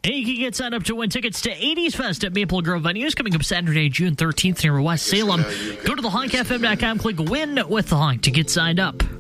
Hey, you can get signed up to win tickets to 80s Fest at Maple Grove Venues coming up Saturday, June 13th near West Salem. Go to thehawkfm.com, click Win with the Hawk to get signed up.